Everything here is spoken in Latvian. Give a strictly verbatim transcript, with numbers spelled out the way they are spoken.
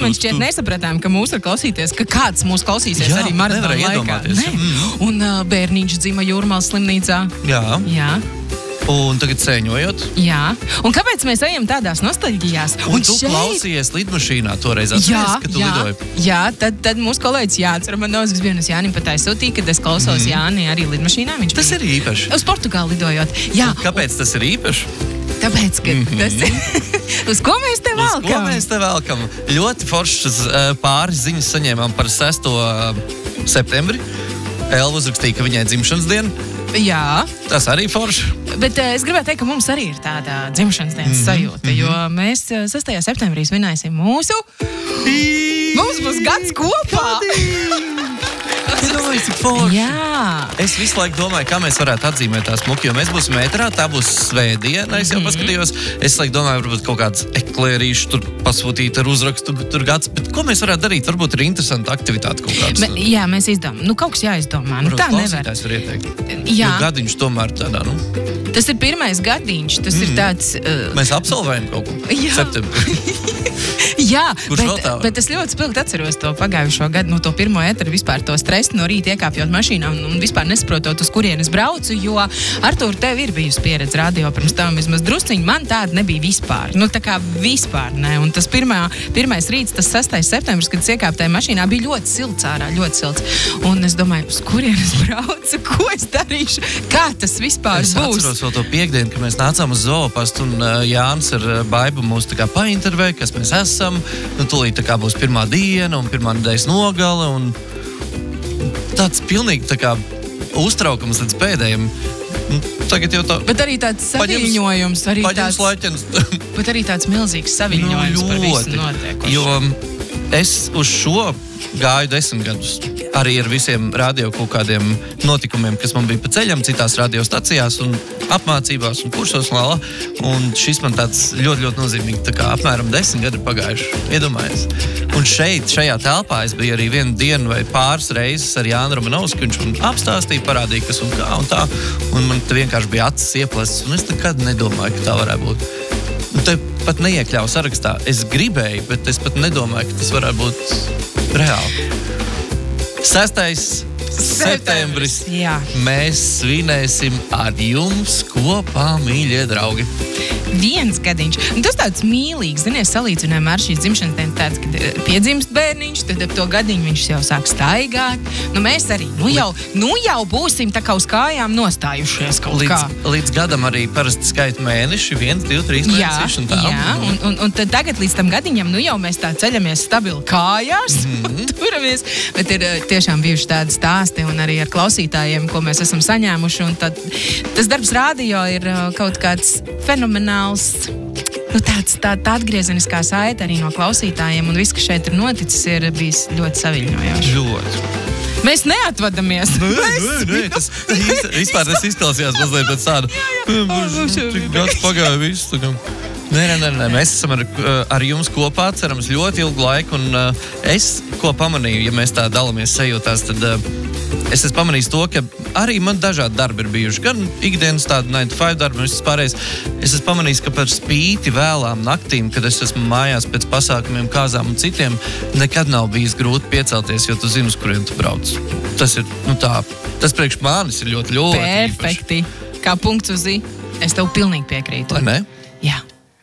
un šķiet nesapratām, ka mūs var klausīties, ka kāds mūs klausīsies Jā, arī maratona laikā. Ne? Mm. Un uh, bērniņš dzima Jūrmālas slimnīcā. Jā. Jā. Un tagad sēņojot. Jā. Un kāpēc mēs ejam tādās nostalģijās? Un, un tu šeit... klausījies lidmašīnā toreiz atceries, ka tu jā, lidoji. Jā, tad, tad mūsu kolēģis Jānis Romanovs vispirms Jānim pat aizsūtīja, kad es klausos mm. Jāni arī lidmašīnā. Viņš tas ir īpaši. Uz Portugāli lidojot. Jā. Un kāpēc tas ir īpaši? Tāpēc, ka mm-hmm. tas uz ko mēs te velkam? Uz ko mēs te velkam? Ļoti foršas pāris ziņas saņēmām par sesto septembri. Elva uzrakstīja, ka viņai dzimšanas diena. Jā. Tas arī forši. Bet uh, es gribētu teikt, ka mums arī ir tāda dzimšanas dienas mm-hmm. sajūta, mm-hmm. jo mēs uh, sestajā septembrī svinēsim mūsu... Mums būs gads kopā! Es domāju, cik forši. Jā. Es visu laiku domāju, kā mēs varētu atzīmēt tās muki, jo mēs būsim ēterā, tā būs svētdiena, es jau mm-hmm. paskatījos. Es laiku domāju, varbūt kaut kāds eklērīšu tur pasūtīt ar uzrakstu tur gads, bet ko mēs varētu darīt? Varbūt ir interesanta aktivitāte kaut kāds. Me, jā, mēs izdomājam. Nu, kaut kas jāizdomā. Nu, tā nevar. Klausītājs var ieteikt. Jā. Jo gadiņš tomēr tādā, nu. Tas ir pirmais gadiņš, tas mm. ir tāds... Uh... Mēs absolvējam kaut ko. Jā. Septembrī. Jā, Kurš bet, bet es ļoti spilgti atceros to pagājušo gadu, no to pirmo eteru vispār to stresu no rīta iekāpjot mašīnā un, un vispār nesaprotot, uz kurienes braucu, jo Artūr, tev ir bijusi pieredze radio pirms tam vismaz drusciņi, man tāda nebija vispār. Nu, tā kā vispār, ne. Un tas pirmā, pirmais rīts, tas sastais septembris, kad es iekāpu tajā mašīnā, bija ļoti silts ārā, ļoti silts. Un es domāju, uz kurienes braucu, ko es darīšu, kā tas vispār es būs. Es atceros vēl to piekdienu, ka mēs nācām uz zoopastu un uh, Jānis ar uh, Baibu mūs tā kā paintervēja, kas mēs esam. Nu, tūlīt tā kā būs pirmā diena un pirmā nedēļas nogale un tāds pilnīgi tā kā uztraukums līdz pēdējiem. Tagad jau tā... Bet arī tāds saviņojums. Arī paņems tāds, laķens. Bet arī tāds milzīgs saviņojums nu, par visu notiekošu. Jo es uz šo gāju desmit gadus. Arī ar visiem radio kaut kādiem notikumiem, kas man bija pa ceļam, citās radiostacijās un apmācībās un kursos lala. Un šis man tāds ļoti, ļoti nozīmīgi, tā kā apmēram desmit gadi pagājuši. Iedomājies. Un šeit, šajā telpā es biju arī vienu dienu vai pāris reizes ar Jānu Romanovsku, viņš man apstāstīja, parādīja, kas un kā un tā. Un man te vienkārši bija acis ieplestas, un es nekad nedomāju, ka tā varētu būt. Un te pat neiekļauju sarakstā. Es gribēju, bet es pat nedomāju, ka tas varētu būt reāli. Sestais septembris. Jā. Mēs svinēsim ar jums kopā, mīļie draugi. Viens gadiņš. Un tas tāds mīlīgs, zinies, salīdzinājumā ar šīs dzimšanas dienas tāds, kad piedzimst bērniņš, tad ap to gadiņu viņš jau sāk staigāt. Nu mēs arī, nu jau, nu jau būsim tā kā uz kājām nostājušies kaut līdz, kā. Līdz gadam arī parasti skaita mēneši, viens, divi, trīs mēneši un tā. Jā, un, un, un tad tagad līdz tam gadiņam, nu jau mēs tā ceļamies stabili kājās, mm-hmm. un turamies, bet ir tiešām bijuši tādi stāsti un arī ar klausītājiem, ko mēs esam saņēmuši, un tad tas darbs radio ir kaut kāds fenomenāls. Nu, tāds, tā, tā atgriezeniskā saite arī no klausītājiem, un viss, kas šeit ir noticis, ir bijis ļoti saviļņojoši. Ļoti. Mēs neatvadamies. Nē, nē, nē, tas vispār tas izklausījās mazliet pēc tādu. Tik gads pagāja viss. Nē, nē, nē, nē, mēs esam ar, ar jums kopā, cerams, ļoti ilgu laiku, un uh, es, ko pamanīju, ja mēs tā dalāmies sajūtās, tad uh, es esmu pamanījis to, ka arī man dažādi darbi ir bijuši, gan ikdienas tādi nine to five darbi, un viss pārējais. Es esmu pamanījis, ka par spīti vēlām naktīm, kad es esmu mājās pēc pasākumiem, kāzām un citiem, nekad nav bijis grūti piecelties, jo tu zini, uz kuriem tu brauc. Tas ir, nu tā, tas priekš manis ir ļoti ļoti Perfekti. Kā punkts uz i. Es tev pilnīgi piekrītu. Vai ne?